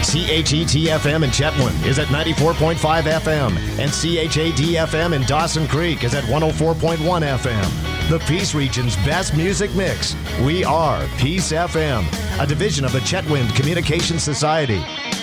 CHET-FM in Chetwynd is at 94.5 FM, and CHAD-FM in Dawson Creek is at 104.1 FM. The Peace Region's best music mix. We are Peace FM, a division of the Chetwynd Communications Society.